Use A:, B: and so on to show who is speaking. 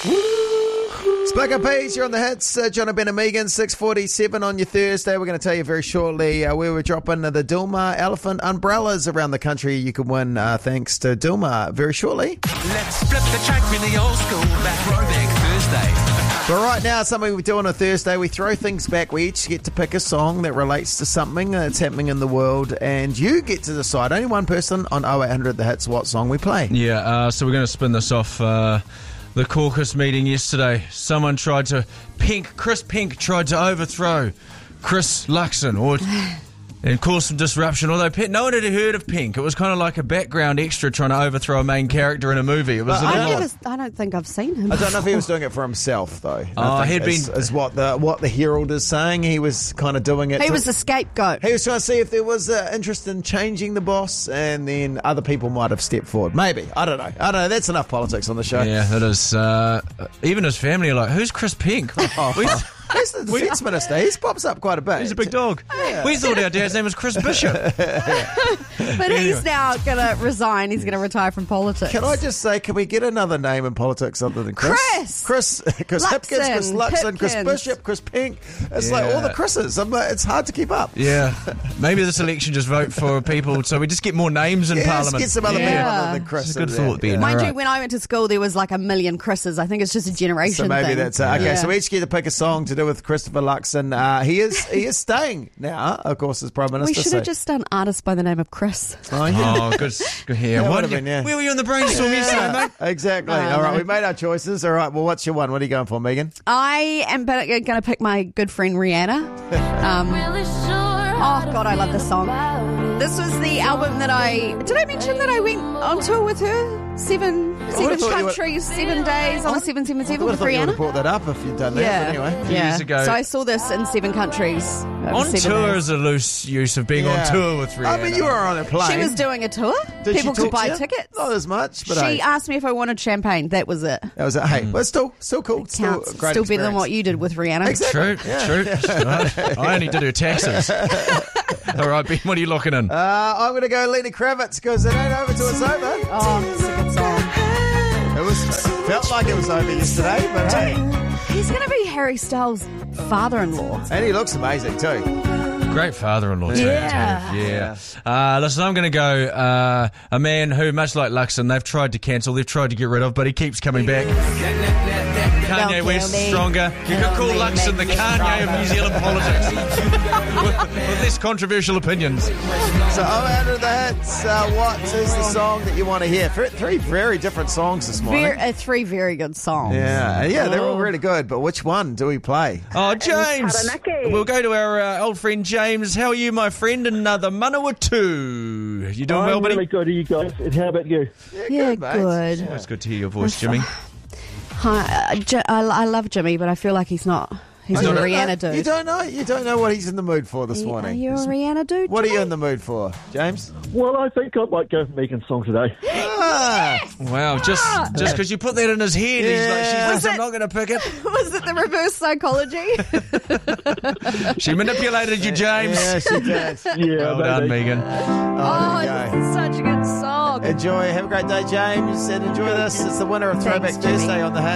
A: Black Eyed Peas, you're on the hits. John Ben and Megan, 6:47 on your Thursday. We're going to tell you very shortly where we're dropping the Dilmah Elephant umbrellas around the country. You can win thanks to Dilmah very shortly.
B: Let's flip the track with the old school back throwback Thursday.
A: But right now, something we do on a Thursday, we throw things back. We each get to pick a song that relates to something that's happening in the world, and you get to decide. Only one person on 0800 The Hits what song we play.
C: Yeah, so we're going to spin this off the caucus meeting yesterday. Someone tried to... Chris Pink tried to overthrow Chris Luxon and cause some disruption, although no one had heard of Pink. It was kind of like a background extra trying to overthrow a main character in a movie. It was
D: I don't think I've seen him.
A: I don't know if he was doing it for himself, though.
C: Is
A: what the Herald is saying. He was kind of doing it.
D: He was the scapegoat.
A: He was trying to see if there was interest in changing the boss, and then other people might have stepped forward. Maybe. I don't know. That's enough politics on the show.
C: Yeah, it is. Even his family are like, who's Chris Pink?
A: He's the defence minister. He pops up quite a bit.
C: He's a big dog.
A: Yeah.
C: We thought our dad's name was Chris Bishop.
D: But he's now going to resign. He's going to retire from politics.
A: Can I just say, can we get another name in politics other than Chris? Chris Hipkins, Chris Luxon, Chris Bishop, Chris Pink. It's like all the Chris's. It's hard to keep up.
C: Yeah. Maybe this election just vote for people so we just get more names in Parliament.
A: Get some other people other than Chris.
C: It's a good thought, Ben.
D: Mind you, when I went to school, there was like 1 million Chris's. I think it's just a generation
A: So maybe
D: thing.
A: that's it. Okay, so we each get to pick a song to do with Christopher Luxon. He is staying now, of course, as Prime Minister.
D: We should have just done artists by the name of Chris.
A: Oh, yeah.
C: Oh, good here. Where were you in the brainstorm yesterday, mate?
A: Exactly. All right, we made our choices. All right, well, what's your one? What are you going for, Megan?
D: I am going to pick my good friend Rihanna. Oh, God, I love this song. This was the album that did I mention that I went on tour with her? Seven countries, 7 days on a 777 with
A: I thought you would
D: Rihanna.
A: have brought that up if you'd done that. But anyway.
C: Years ago.
D: So I saw this in 7 countries.
C: On tour is a loose use of being on tour with Rihanna.
A: I mean, you were on a plane.
D: She was doing a tour.
A: Did
D: People
A: she
D: could
A: talk to
D: buy
A: you?
D: tickets.
A: Not as much, but
D: she asked me if I wanted champagne. That was it.
A: That was it. Hey, but still cool. Still
D: Counts.
A: a great
D: Still better than
A: experience.
D: what you did with Rihanna.
A: Exactly.
C: True. I only did her taxes. All right, Ben, what are you looking in?
A: I'm going to go Lenny Kravitz because it ain't over till it's over.
D: Oh, it's a good song.
A: It felt like it was over yesterday, but hey.
D: He's going to be Harry Styles' father-in-law.
A: And he looks amazing too.
C: Great father-in-law too.
D: Yeah.
C: Listen, I'm going to go a man who, much like Luxon, they've tried to cancel, they've tried to get rid of, but he keeps coming back. Kanye West, stronger. You could call Luxon the Kanye of New Zealand politics. with less controversial opinions.
A: So, under the hits, what is the song that you want to hear? 3 very different songs this morning.
D: 3 very good songs.
A: Yeah, they're all really good, but which one do we play?
C: Oh, James. We'll go to our old friend James. How are you, my friend, in the Manawatu? You doing well, buddy?
E: I'm really good. Are you guys? And how about you?
D: Yeah,
A: mate.
D: good.
C: Oh, it's good to hear your voice, Jimmy.
D: Hi, I love Jimmy, but I feel like he's not. He's a Rihanna dude.
A: You don't know what he's in the mood for this morning.
D: Are you a Rihanna dude?
A: What are you in the mood for, James?
E: Well, I think I might go for Megan's song today.
C: Wow, just because you put that in his head, he's like, I'm not going to pick it.
D: Was it the reverse psychology?
C: She manipulated you, James.
A: Yeah, she did.
E: Yeah,
C: Well done, Megan.
D: Oh,
A: there you go.
D: this is such a good song.
A: Enjoy. Have a great day, James, and enjoy this. It's the winner of Throwback
D: Thanks, Jimmy.
A: Thursday on the hit.